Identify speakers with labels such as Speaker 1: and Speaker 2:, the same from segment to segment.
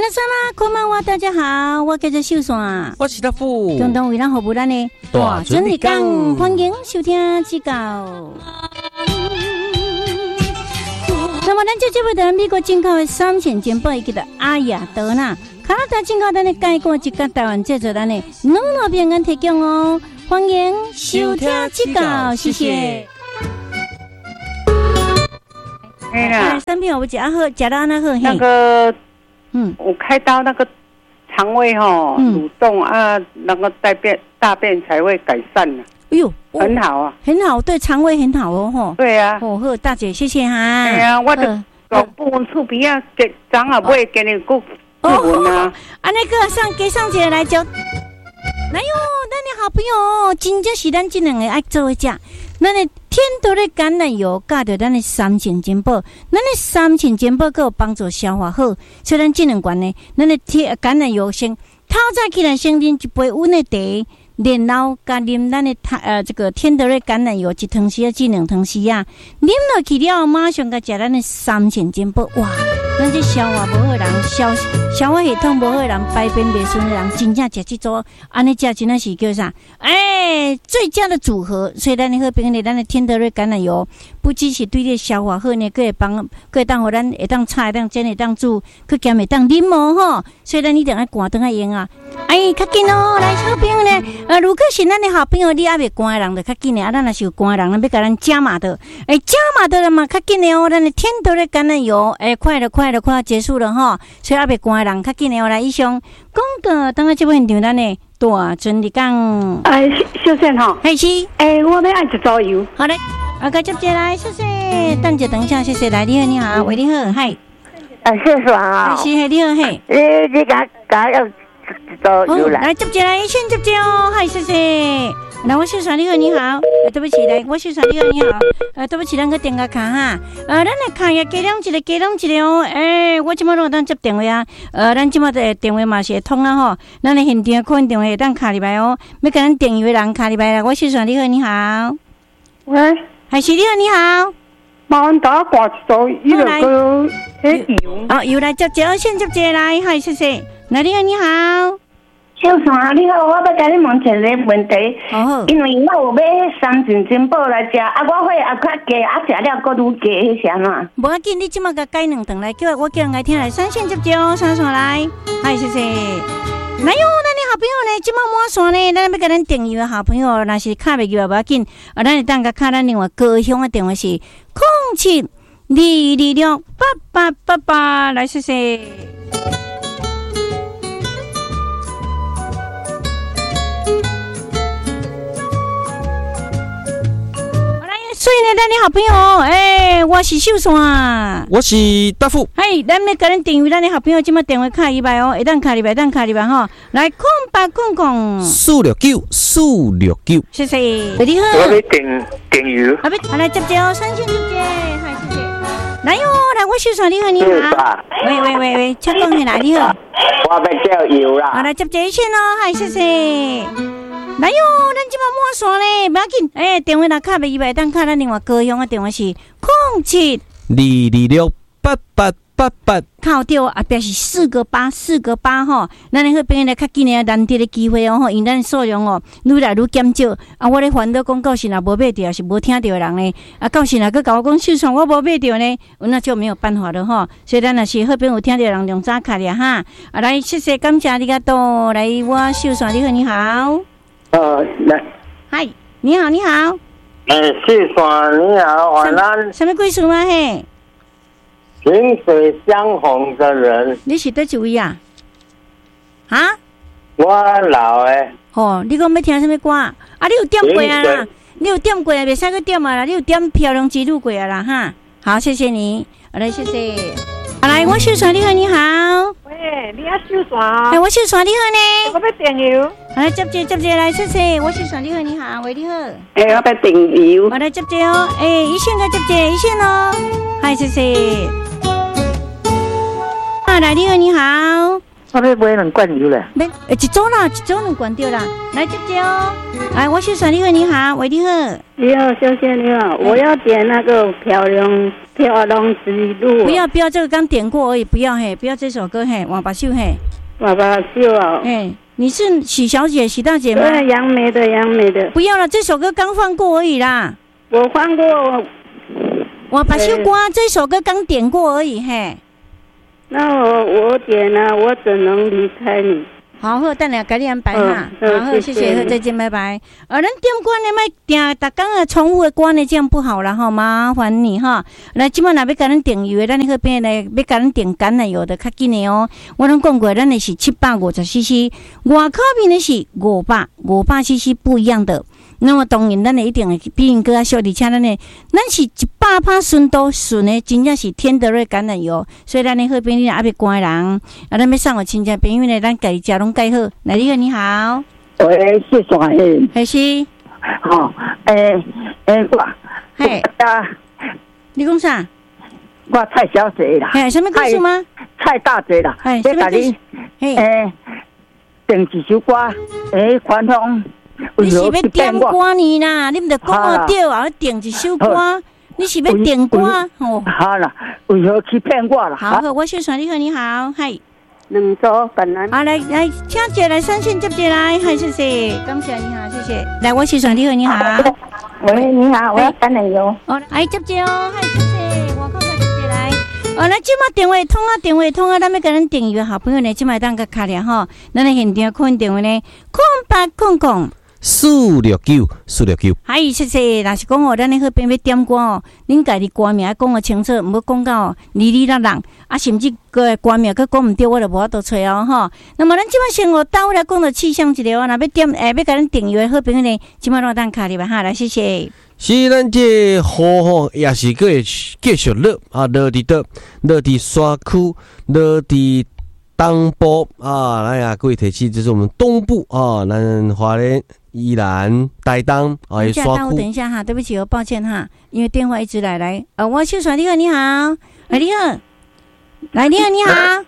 Speaker 1: 皆様こんばんは，大家好，我叫做秀山，
Speaker 2: 我是大富，
Speaker 1: 共同为咱服务咱的
Speaker 2: 大
Speaker 1: 准日讲，欢迎收听指教。那么咱这节目的美国进口的3线煎包，伊叫做阿雅德纳，加拿大进口咱的介果，一甲台湾制作咱的两路平安提供哦，欢迎收听指教，谢谢。
Speaker 3: 对啦，
Speaker 1: 三片我吃好，吃到那好。
Speaker 3: 那个，我开刀那个肠胃蠕动啊，那个大便才会改善了。
Speaker 1: 哎呦，
Speaker 3: 很好啊，
Speaker 1: 很好，对肠胃很好哦，吼。
Speaker 3: 对啊，
Speaker 1: 哦好，大姐谢谢哈。
Speaker 3: 对啊，我的部分厝边啊，长啊买给你顾问啊。
Speaker 1: 啊，那个上节来教。哎呦，咱的好朋友，真正是咱这两个爱做的食。咱的天多的橄榄油加着咱的3线煎包，咱的3线煎包有帮助消化好，所以咱这两罐呢，咱的橄榄油先透早起来先啉一杯温的茶，然后加啉咱的这个天多的橄榄油1汤匙啊，至2汤匙啊，啉落去了后马上甲食咱的3线煎包，哇！咱这消化无好人，消化系统无好人，排便袂顺的人，真正食这组，安尼食真的是叫啥？最佳的组合。所以咱的好朋友，咱的天德瑞橄榄油，不只是对你消化好呢，佫会当互咱会当炒，会当煎，会当煮，佫兼会当啉哦吼。所以咱一定爱赶灯爱用啊！较紧哦，来小朋友呢，如果是咱的好朋友，你还袂赶的人，就较紧的。咱若是有赶的人，咱要甲咱加码的，加码的了嘛，较紧的哦。咱的天德瑞橄榄油，快要结束了哈。所以还袂赶的人，较紧的哦。来，以上广告，等下这部现场咱的大准日讲。
Speaker 3: 秀贤哈，
Speaker 1: 是，
Speaker 3: 我要爱一组油。
Speaker 1: 好嘞，接接来，谢谢，等一下，谢谢，来，你好，喂，你好，嗨，
Speaker 3: 谢爽啊，
Speaker 1: 是，你好，嘿，
Speaker 3: 你甲要一组油来，
Speaker 1: 来接接来，先接接哦，嗨，谢谢。来，我秀爽，你好，你好，对不起，来，我秀爽，你好，你好，对不起，咱个电话卡哈，咱的卡也加两一个哦，我即马拢当接电话啊，咱即马的电话嘛是会通啊吼，咱的现场可能电话会当卡入来哦，要甲咱电话的人卡入来啦，我秀爽，你好，你好，
Speaker 3: 喂，
Speaker 1: 还是你好，你好，
Speaker 3: 麻烦大家挂一组，伊就个油，
Speaker 1: 油来接接，先接接来，嗨，谢谢，来，你好，你好。
Speaker 3: 秀山，你好，我要甲你问一个问题，因为我有买3线煎包来食，我会较加，食了佫愈加，迄啥嘛？
Speaker 1: 无要紧，你即马甲改2顿来，我叫人来听来，3线接接哦，3线来，嗨，谢谢。来哟，咱的好朋友呢，即马满线呢，咱要甲咱订阅的好朋友，若是卡袂入无要紧，咱会当甲卡咱另外高雄的电话是0722268888，来，谢谢。所以呢，咱的好朋友，我是秀山，
Speaker 2: 我是大富。
Speaker 1: 咱要甲咱订阅咱的好朋友，即马电话卡入来哦，会当卡入来吼。来，0800，469，谢谢。你好，
Speaker 3: 我要订油。
Speaker 1: 来接接哦，3线接接，嗨，谢谢。来哟，来，我秀山，你好，你好。喂，请讲起来，你好。
Speaker 3: 我要叫油啦。
Speaker 1: 来接接线哦，嗨，谢谢。来哟，咱即马满线咧，不要紧。电话若卡袂入来，当卡咱另外高雄的电话是
Speaker 2: 0722268888，
Speaker 1: 靠掉后壁是4个8吼。咱的好朋友来较紧的难得的机会哦，因咱数量哦愈来愈减少。我咧烦恼讲到时若无买着，是无听到的人呢。到时若佫甲我讲秀爽，我无买着呢，那就没有办法了吼。所以咱若是好朋友有听到人用早卡了哈。来，谢谢，感谢你个多。来，我秀爽，你好。
Speaker 3: 来，
Speaker 1: 嗨，你好，
Speaker 3: 秀山，你好，晚安。
Speaker 1: 什么故事吗？嘿，
Speaker 3: 萍水相逢的人，
Speaker 1: 你是叨一位啊？
Speaker 3: 我老诶。
Speaker 1: 你讲要听什么歌？你有点过啊啦？你有点过啊？袂使去点啊啦！你有点漂亮之路过啊啦哈？好，谢谢你，来，谢谢。来，我秀爽，你好。
Speaker 4: 喂，你要秀爽？
Speaker 1: 我秀爽，你好呢？
Speaker 4: 我要订油。
Speaker 1: 来接接来，谢谢。我秀爽，你好，喂，你好。
Speaker 3: 我要订油。
Speaker 1: 我来接接哦，一线个接接一线哦，嗨，谢谢。来，你好。
Speaker 5: 我要买2罐油了。
Speaker 1: 没，一组啦，1组2罐对啦。来接接哦。哎，我是你好，你好，喂，你好。
Speaker 6: 你好，小姐你好，我要点那个漂亮之路。
Speaker 1: 不要，这个刚点过而已，不要嘿，不要这首歌嘿，王八秀嘿。
Speaker 6: 王八秀啊。
Speaker 1: 你是许小姐、许大姐吗？
Speaker 6: 对，杨梅的。
Speaker 1: 不要了，这首歌刚放过而已啦。
Speaker 6: 我放过。
Speaker 1: 王八秀歌这首歌刚点过而已嘿。
Speaker 6: 那我点了，我怎能离开你？
Speaker 1: 好，等下给你安排哈。好，谢谢，再见，拜拜。咱点歌呢，卖定逐工啊重复的歌呢，这样不好啦哈，麻烦你哈。来，今晚若要给咱订油的，咱那边呢要给咱订橄榄油的较紧的哦。我拢讲过，咱的是750cc， 外口面的是500cc 不一样的。那么当然，咱的一定会比因搁较俗，而且咱是100%纯度纯的，真正是天德瑞橄榄油。所以咱的好朋友也要关人，咱要送我亲戚朋友呢，咱家己食拢介好。来，你好，你好。
Speaker 5: 喂，是啥人？
Speaker 1: 还是？
Speaker 5: 我
Speaker 1: 嘿，你讲啥？
Speaker 5: 我蔡小姐啦。
Speaker 1: 什么故事吗？
Speaker 5: 蔡大姐啦。
Speaker 1: 什么故事？
Speaker 5: 订一首歌，传统。
Speaker 1: 你是要点歌呢啦？你唔得讲我对啊，点一首歌，你是要点歌哦？
Speaker 5: 好啦，为何去骗我啦？
Speaker 1: 好，我是传你好，你好，嗨
Speaker 6: ，2组本来。
Speaker 1: 好，来，请姐来3线接姐来，嗨，谢谢，感谢你好，谢谢。来，我是传你好，你好。
Speaker 3: 喂，你好，我要橄榄油。
Speaker 1: 哎，接姐哦，嗨，谢谢，我靠接姐来。咱即马电话通啊，咱要跟咱订阅好朋友呢，即马当个卡了吼，咱的现场可能电话呢
Speaker 2: ，469。
Speaker 1: 嗨，谢谢。若是讲咱的好朋友要点歌哦，恁家己歌名讲个清楚，唔好讲到哩啦人啊，甚至个歌名佮讲唔对，我就无法度找哦吼。那么咱即马先倒来讲到气象一个，若要点要甲咱订阅好朋友呢，即马当卡里吧哈，来谢谢。
Speaker 2: 是咱这雨吼，也是个会继续落啊，落伫山区，落伫东部啊，来啊，各位提起，这是我们东部啊，咱花莲、宜兰、台东啊，山区。
Speaker 1: 等一下哈，对不起，我抱歉哈，因为电话一直来。我秀传你好，你好，你好，来你好，你好。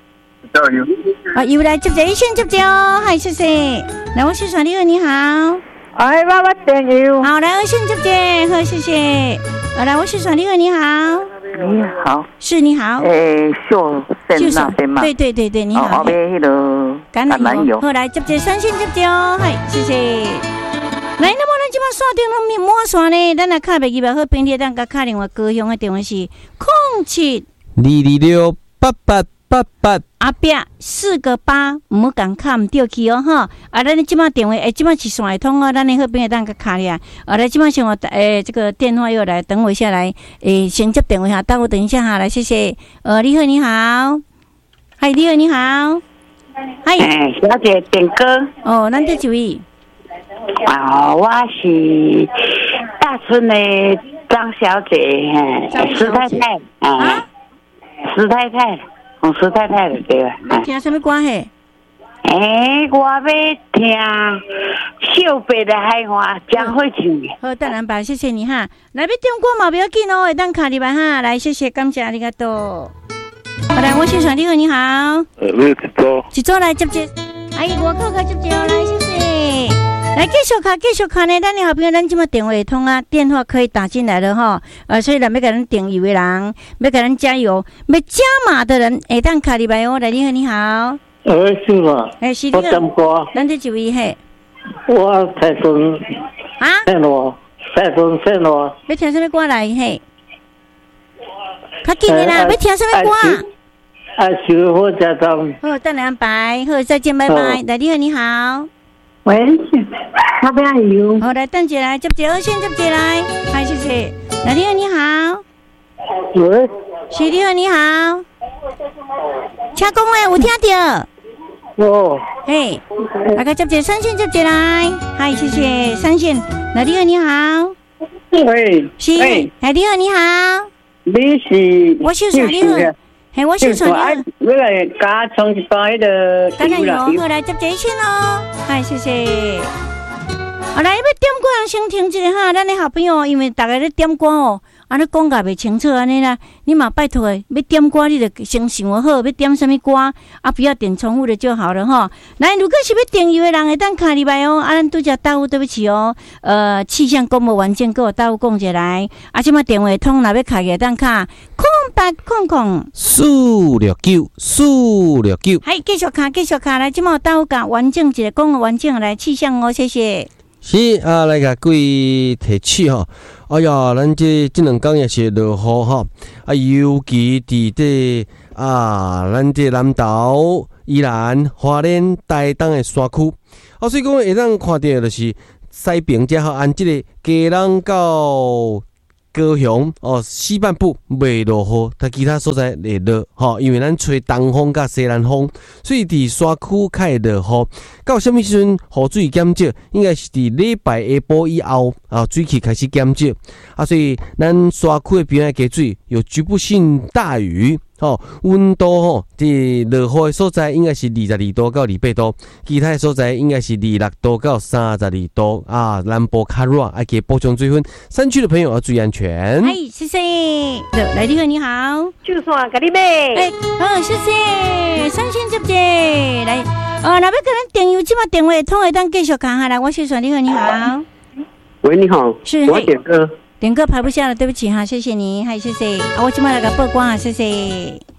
Speaker 1: 又来接一线接哦，嗨，谢谢。来，我秀传你好，你好。
Speaker 5: 哎，我点油。
Speaker 1: 好，来，先接，好，谢谢。来，我是传你好，你好。
Speaker 5: 你好。
Speaker 1: 是你好。
Speaker 5: 秀线那边嘛。
Speaker 1: 对，你好。
Speaker 5: 后边那个橄榄油。
Speaker 1: 好，来接3线接哦，嗨，谢谢。来，那么咱即马线顶方面满线呢，咱来卡袂记吧，好朋友咱甲卡另外高雄的电话是0722268888。阿伯4个8，唔好讲卡唔对去哦哈。咱即马电话即马是线会通哦，咱的好朋友当个卡咧。咱即马先我这个电话又来，等我一下来先接电话下，等我等一下哈，来谢谢。你好，你好，嗨，你好，你好，嗨，
Speaker 3: 小姐点歌。
Speaker 1: 咱这几位。
Speaker 3: 我是大村的张小姐，石太太啊，石太太。石太太的对吧？
Speaker 1: 你听什么歌嘿？
Speaker 3: 我要听秀北的海话，江慧唱的。
Speaker 1: 好，当然吧，谢谢你哈。来，要点歌嘛不要紧哦，会当卡里吧哈。来，谢谢，感谢，ありがとう。好，来，我先传你好，你好。一组来接。我靠接来，谢谢。来继续看呢，咱的好朋友，咱即马电话通啊，电话可以打进来了哈。所以咱要给咱订油的人，要给咱加油，要加码的人，会当卡里白哦。来，你好，你好。
Speaker 5: 是吗？
Speaker 1: 是你好。咱这几位嘿。
Speaker 5: 我台中。线路。
Speaker 1: 要听什么歌来嘿？较紧的啦，要听什么歌？
Speaker 5: 徐火车站。
Speaker 1: 好，等下安排。好，再见，拜拜。来，你好，你好。
Speaker 3: 喂，要不要油？
Speaker 1: 好，来等姐来接先接来，嗨，谢谢。来，你好，你好。
Speaker 5: 喂，
Speaker 1: 是你好，你好。请讲话，有听到？嘿，大家接3线接来，嗨，谢谢3线。来，你好，你好。
Speaker 5: 喂，
Speaker 1: 是，来，你好，你好。
Speaker 5: 你是？
Speaker 1: 我是传你好。嘿，我是传你。
Speaker 5: 我来加充一包那个。
Speaker 1: 橄榄油，好来接一线哦。嗨，谢谢。好来，要点歌人先停一下哈，咱的好朋友，因为大家在点歌哦， 你讲甲袂清楚安尼啦，你嘛拜托诶，要点歌你就先想好，要点什么歌啊，不要点重复的就好了哈。来，如果是要订阅的人，会当卡入来哦。咱拄则答复对不起哦，气象公布完件给我答复讲一下来，即马电话通若要卡嘅，当卡
Speaker 2: 469，
Speaker 1: 还继续卡来，即马答复甲完整一个讲完整来气象哦，谢谢。
Speaker 2: 是啊，来甲各位提起吼。哎呀，咱这两天也是落雨吼，尤其伫这咱这南投、宜兰、花莲、台东的山区，所以讲会当看到就是西边遮按这个基隆到高雄西半部未落雨，但其他所在会落吼，因为咱吹东风甲西南风，所以伫山区较会落雨。到什么时阵雨水减少？应该是伫礼拜下晡以后水气开始减少所以咱山区的边仔加水有局部性大雨温度伫落雨的所在应该是22度到28度，其他的所在应该是26度到32度南部较热，要给补充水分。山区的朋友要注意安全。
Speaker 1: 谢谢。来，你好，你好。
Speaker 4: 就算给你买。
Speaker 1: 谢谢，三星接姐来。若要跟咱订阅，即马电话通会当继续卡下来。我是说，你好，你好。
Speaker 5: 喂，你好，
Speaker 1: 是
Speaker 5: 我点歌。
Speaker 1: 点歌排不下了，对不起哈，谢谢你，谢谢。我即马来个报光谢谢。